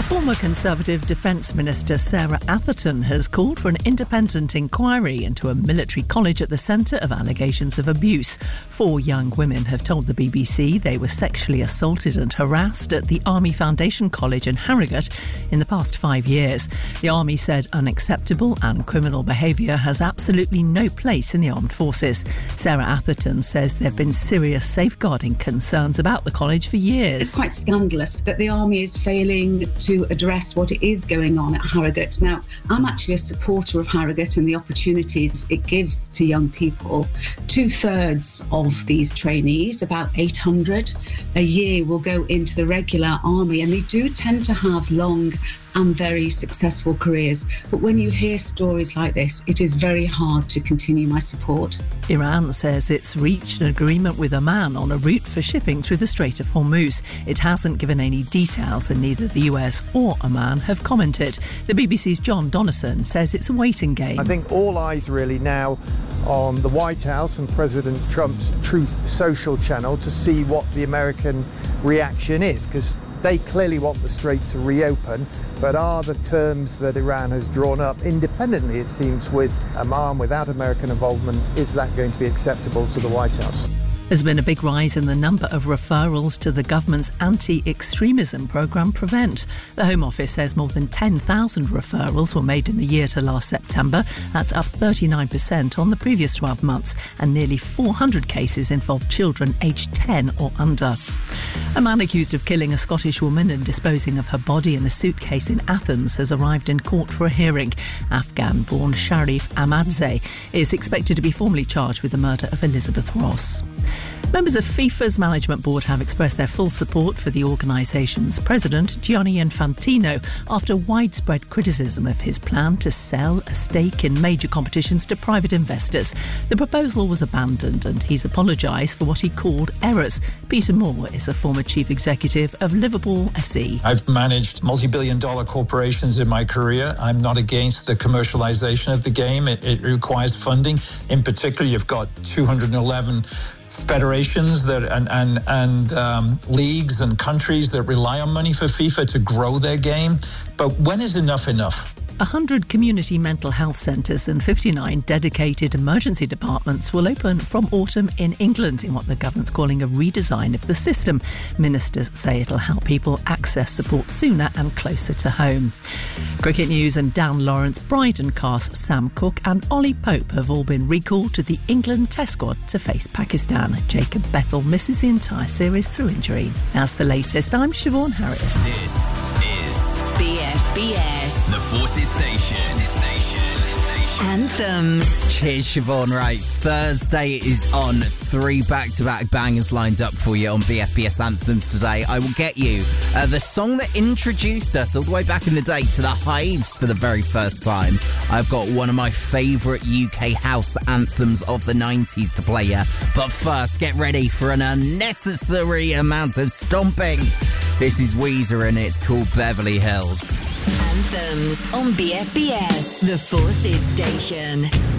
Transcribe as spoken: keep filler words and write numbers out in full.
Former Conservative Defence Minister Sarah Atherton has called for an independent inquiry into a military college at the centre of allegations of abuse. Four young women have told the B B C they were sexually assaulted and harassed at the Army Foundation College in Harrogate in the past five years. The Army said unacceptable and criminal behaviour has absolutely no place in the armed forces. Sarah Atherton says there have been serious safeguarding concerns about the college for years. It's quite scandalous that the Army is failing to address what is going on at Harrogate. Now, I'm actually a supporter of Harrogate and the opportunities it gives to young people. Two-thirds of these trainees, about eight hundred a year, will go into the regular Army, and they do tend to have long and very successful careers. But when you hear stories like this, it is very hard to continue my support. Iran says it's reached an agreement with Oman on a route for shipping through the Strait of Hormuz. It hasn't given any details, and neither the U S or Oman have commented. The B B C's John Donnison says it's a waiting game. I think all eyes really now on the White House and President Trump's Truth Social channel to see what the American reaction is, because they clearly want the strait to reopen, but are the terms that Iran has drawn up independently, it seems, with Oman, without American involvement, is that going to be acceptable to the White House? There's been a big rise in the number of referrals to the government's anti-extremism programme Prevent. The Home Office says more than ten thousand referrals were made in the year to last September. That's up thirty-nine percent on the previous twelve months, and nearly four hundred cases involved children aged ten or under. A man accused of killing a Scottish woman and disposing of her body in a suitcase in Athens has arrived in court for a hearing. Afghan-born Sharif Ahmadzai is expected to be formally charged with the murder of Elizabeth Ross. Members of FIFA's management board have expressed their full support for the organisation's president, Gianni Infantino, after widespread criticism of his plan to sell a stake in major competitions to private investors. The proposal was abandoned, and he's apologised for what he called errors. Peter Moore is a former chief executive of Liverpool F C. I've managed multi-billion dollar corporations in my career. I'm not against the commercialisation of the game. It, it requires funding. In particular, you've got two hundred eleven federations that and and, and um, leagues and countries that rely on money for FIFA to grow their game. But when is enough enough? one hundred community mental health centres and fifty-nine dedicated emergency departments will open from autumn in England in what the government's calling a redesign of the system. Ministers say it'll help people access support sooner and closer to home. Cricket news, and Dan Lawrence, Bryden cast Sam Cook and Ollie Pope have all been recalled to the England Test squad to face Pakistan. Jacob Bethel misses the entire series through injury. That's the latest. I'm Siobhan Harris. This is B F B S, the Forces Station. Anthems. Cheers, Siobhan. Right, Thursday is on. Three back-to-back bangers lined up for you on B F B S Anthems today. I will get you uh, the song that introduced us all the way back in the day to the Hives for the very first time. I've got one of my favourite U K house anthems of the nineties to play you. But first, get ready for an unnecessary amount of stomping. This is Weezer and it's called Beverly Hills. Anthems on B F B S, the Forces Station.